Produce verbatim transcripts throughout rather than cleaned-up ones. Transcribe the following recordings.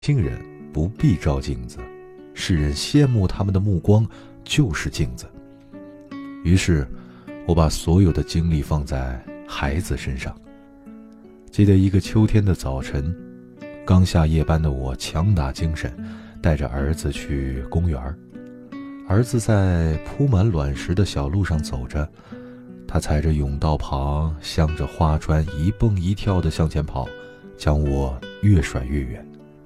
轻人不必照镜子，世人羡慕他们的目光就是镜子。于是我把所有的精力放在孩子身上。记得一个秋天的早晨，刚下夜班的我强打精神，带着儿子去公园。儿子在铺满卵石的小路上走着，他踩着甬道旁镶着花砖，一蹦一跳地向前跑，将我越甩越远。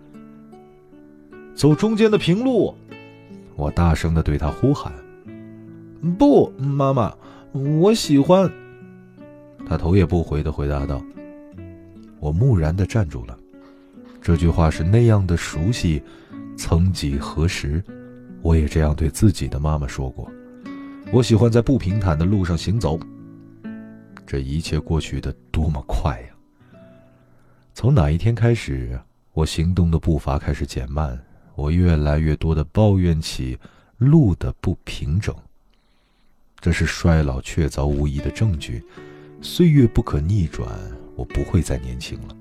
走中间的平路，我大声地对他呼喊。不，妈妈，我喜欢。他头也不回地回答道。我木然地站住了，这句话是那样的熟悉，曾几何时我也这样对自己的妈妈说过。我喜欢在不平坦的路上行走。这一切过去的多么快呀！从哪一天开始，我行动的步伐开始减慢，我越来越多地抱怨起路的不平整。这是衰老确凿无疑的证据，岁月不可逆转，我不会再年轻了。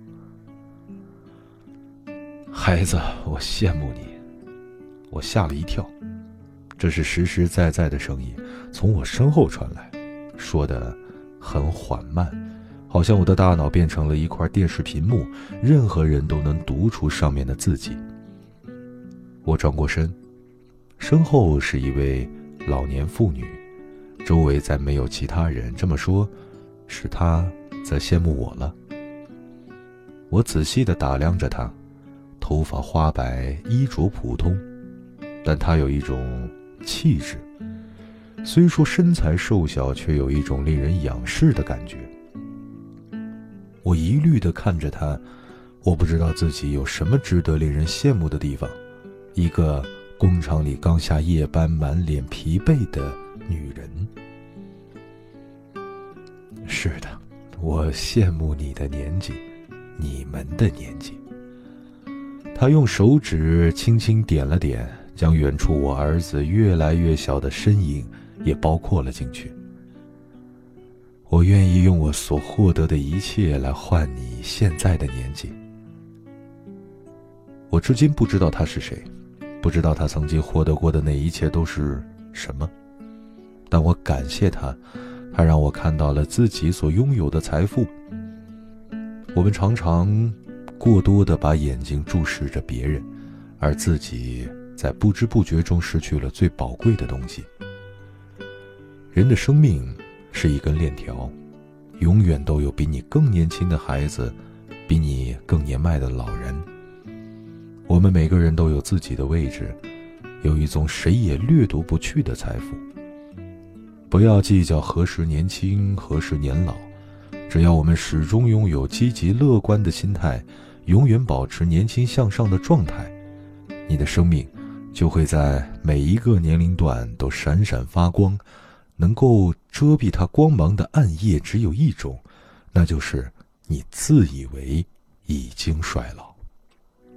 孩子，我羡慕你。我吓了一跳，这是实实在在的声音从我身后传来，说得很缓慢，好像我的大脑变成了一块电视屏幕，任何人都能读出上面的字迹。我转过身，身后是一位老年妇女，周围再没有其他人，这么说，是她在羡慕我了。我仔细地打量着她，头发花白，衣着普通，但她有一种气质，虽说身材瘦小，却有一种令人仰视的感觉。我疑虑地看着她，我不知道自己有什么值得令人羡慕的地方。一个工厂里刚下夜班、满脸疲惫的女人。是的，我羡慕你的年纪，你们的年纪。她用手指轻轻点了点，将远处我儿子越来越小的身影也包括了进去。我愿意用我所获得的一切来换你现在的年纪。我至今不知道他是谁，不知道他曾经获得过的那一切都是什么，但我感谢他，他让我看到了自己所拥有的财富。我们常常过多地把眼睛注视着别人，而自己在不知不觉中失去了最宝贵的东西。人的生命是一根链条，永远都有比你更年轻的孩子，比你更年迈的老人。我们每个人都有自己的位置，有一种谁也掠夺不去的财富。不要计较何时年轻，何时年老，只要我们始终拥有积极乐观的心态，永远保持年轻向上的状态，你的生命就会在每一个年龄段都闪闪发光。能够遮蔽它光芒的暗夜只有一种，那就是你自以为已经衰老。